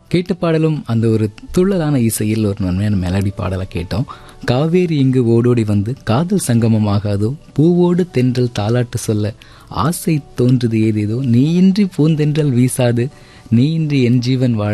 கேட்ட பாடலும் அந்த ஒரு துள்ளலான இசையில் ஒரு நன்மையான மெலடி பாடலை கேட்டோம். காவேரி இங்கு ஓடோடி வந்து காதல் சங்கமமாகாதோ, பூவோடு தென்றல் தாலாட்டு சொல்ல ஆசை தோன்றுது ஏதேதோ, நீயின்றி பூந்தென்றல் வீசாது, நீயின்றி என் ஜீவன் வாழ